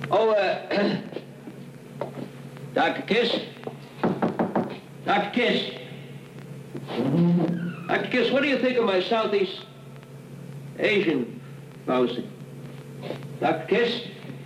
Oh, Dr. Kiss? Dr. Kiss? Dr. Kiss, what do you think of my Southeast Asian policy? Dr. Kiss?